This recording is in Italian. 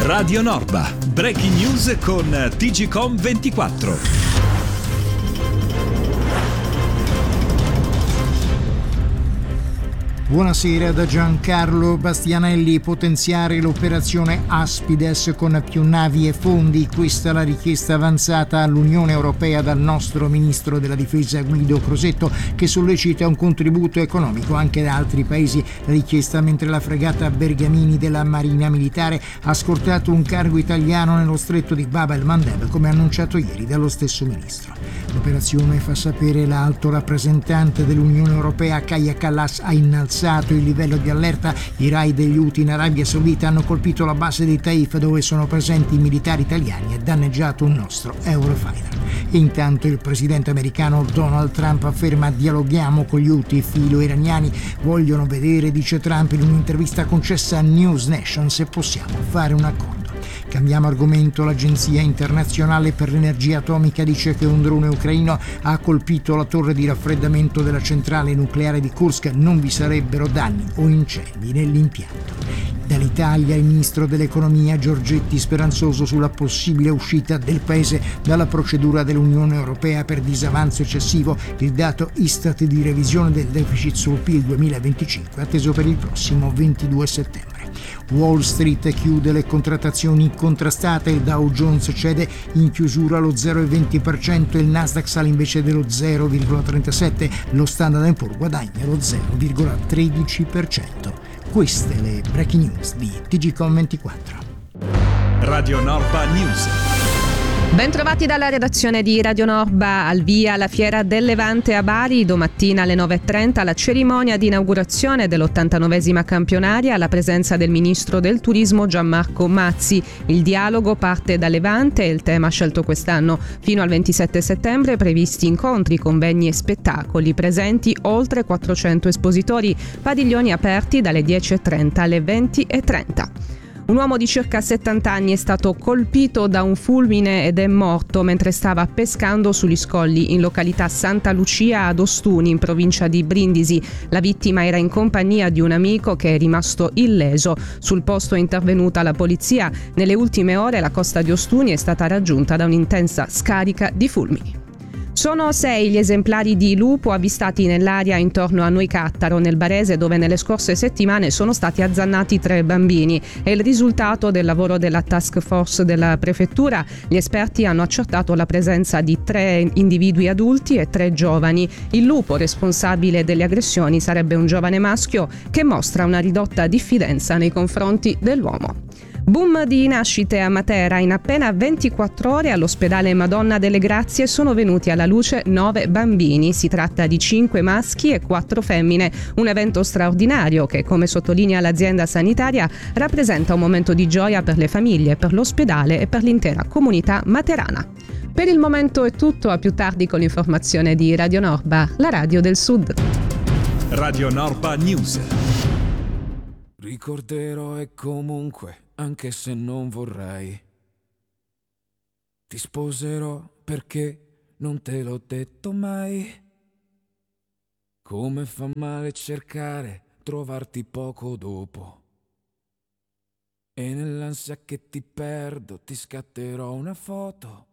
Radio Norba, breaking news con TGcom 24. Buonasera da Giancarlo Bastianelli. Potenziare l'operazione Aspides con più navi e fondi. Questa è la richiesta avanzata all'Unione Europea dal nostro Ministro della Difesa Guido Crosetto, che sollecita un contributo economico anche da altri paesi. La richiesta mentre la fregata Bergamini della Marina Militare ha scortato un cargo italiano nello stretto di Bab el-Mandeb, come annunciato ieri dallo stesso Ministro. L'operazione, fa sapere l'alto rappresentante dell'Unione Europea Kaja Kallas, ha innalzato il livello di allerta. I raid degli Houthi in Arabia Saudita hanno colpito la base di Taif, dove sono presenti i militari italiani, e danneggiato un nostro Eurofighter. Intanto il presidente americano Donald Trump afferma: dialoghiamo con gli Houthi filo-iraniani, vogliono vedere, dice Trump in un'intervista concessa a News Nation, se possiamo fare un accordo. Cambiamo argomento. L'Agenzia Internazionale per l'Energia Atomica dice che un drone ucraino ha colpito la torre di raffreddamento della centrale nucleare di Kursk. Non vi sarebbero danni o incendi nell'impianto. Dall'Italia il ministro dell'economia Giorgetti, speranzoso sulla possibile uscita del paese dalla procedura dell'Unione Europea per disavanzo eccessivo. Il dato Istat di revisione del deficit sul PIL 2025 atteso per il prossimo 22 settembre. Wall Street chiude le contrattazioni incontrastate, il Dow Jones cede in chiusura lo 0,20%, il Nasdaq sale invece dello 0,37%, lo Standard & Poor's guadagna lo 0,13%. Queste le breaking news di TGcom 24. Radio Norba News. Bentrovati dalla redazione di Radio Norba. Al via la Fiera del Levante a Bari, domattina alle 9:30 la cerimonia di inaugurazione dell'89esima campionaria alla presenza del ministro del turismo Gianmarco Mazzi. Il dialogo parte da Levante e il tema scelto quest'anno. Fino al 27 settembre previsti incontri, convegni e spettacoli, presenti oltre 400 espositori, padiglioni aperti dalle 10:30 alle 20:30. Un uomo di circa 70 anni è stato colpito da un fulmine ed è morto mentre stava pescando sugli scogli in località Santa Lucia ad Ostuni, in provincia di Brindisi. La vittima era in compagnia di un amico che è rimasto illeso. Sul posto è intervenuta la polizia. Nelle ultime ore la costa di Ostuni è stata raggiunta da un'intensa scarica di fulmini. Sono 6 gli esemplari di lupo avvistati nell'area intorno a Noicattaro, nel Barese, dove nelle scorse settimane sono stati azzannati 3 bambini. È il risultato del lavoro della task force della prefettura. Gli esperti hanno accertato la presenza di 3 individui adulti e 3 giovani. Il lupo responsabile delle aggressioni sarebbe un giovane maschio che mostra una ridotta diffidenza nei confronti dell'uomo. Boom di nascite a Matera. In appena 24 ore all'ospedale Madonna delle Grazie sono venuti alla luce 9 bambini. Si tratta di 5 maschi e 4 femmine. Un evento straordinario che, come sottolinea l'azienda sanitaria, rappresenta un momento di gioia per le famiglie, per l'ospedale e per l'intera comunità materana. Per il momento è tutto, a più tardi con l'informazione di Radio Norba, la radio del Sud. Radio Norba News. Ricorderò e comunque, anche se non vorrei, ti sposerò perché non te l'ho detto mai. Come fa male cercare, trovarti poco dopo. E nell'ansia che ti perdo ti scatterò una foto